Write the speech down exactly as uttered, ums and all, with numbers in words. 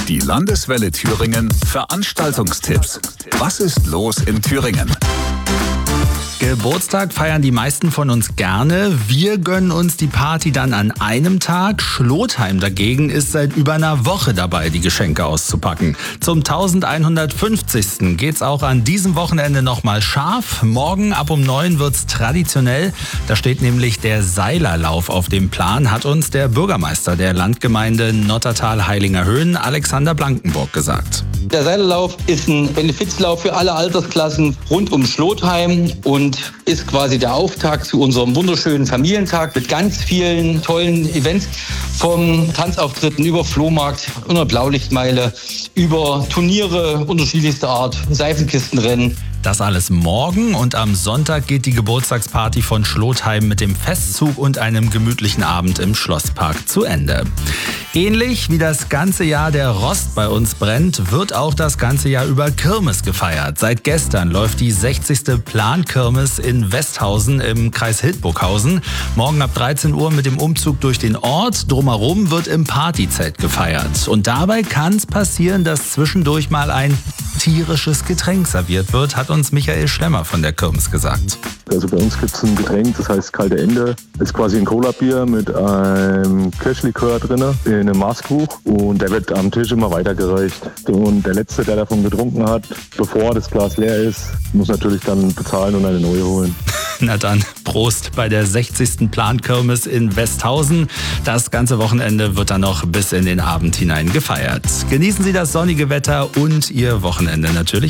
Die Landeswelle Thüringen Veranstaltungstipps. Was ist los in Thüringen? Geburtstag feiern die meisten von uns gerne. Wir gönnen uns die Party dann an einem Tag. Schlotheim dagegen ist seit über einer Woche dabei, die Geschenke auszupacken. Zum elfhundertfünfzigsten geht's auch an diesem Wochenende nochmal scharf. Morgen ab um neun wird's traditionell. Da steht nämlich der Seilerlauf auf dem Plan, hat uns der Bürgermeister der Landgemeinde Nottertal-Heilinger-Höhen, Alexander Blankenburg, gesagt. Der Seilerlauf ist ein Benefizlauf für alle Altersklassen rund um Schlotheim und ist quasi der Auftakt zu unserem wunderschönen Familientag mit ganz vielen tollen Events, vom Tanzauftritten über Flohmarkt, über Blaulichtmeile, über Turniere unterschiedlichster Art, Seifenkistenrennen. Das alles morgen, und am Sonntag geht die Geburtstagsparty von Schlotheim mit dem Festzug und einem gemütlichen Abend im Schlosspark zu Ende. Ähnlich wie das ganze Jahr der Rost bei uns brennt, wird auch das ganze Jahr über Kirmes gefeiert. Seit gestern läuft die sechzigste Plankirmes in Westhausen im Kreis Hildburghausen. Morgen ab dreizehn Uhr mit dem Umzug durch den Ort. Drumherum wird im Partyzelt gefeiert. Und dabei kann es passieren, dass zwischendurch mal ein tierisches Getränk serviert wird, hat uns Michael Schlemmer von der Kirmes gesagt. Also bei uns gibt es ein Getränk, das heißt Kalte Ende. Das ist quasi ein Cola-Bier mit einem Kirschlikör drin, in einem Maßkrug, und der wird am Tisch immer weitergereicht. Und der Letzte, der davon getrunken hat, bevor das Glas leer ist, muss natürlich dann bezahlen und eine neue holen. Na dann, Prost bei der sechzigsten Plankirmes in Westhausen. Das ganze Wochenende wird dann noch bis in den Abend hinein gefeiert. Genießen Sie das sonnige Wetter und Ihr Wochenende natürlich.